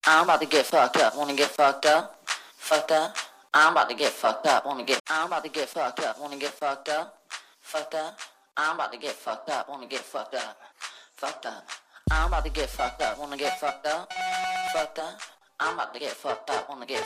I'm about to get fucked up. Wanna get fucked up? Fucked up. I'm about to get fucked up. I'm about to get fucked up. Wanna get fucked up? Fucked up. I'm about to get fucked up. Wanna get fucked up? Fucked up. I'm about to get fucked up. Wanna get fucked up? Fucked up. I'm about to get fucked up. Wanna get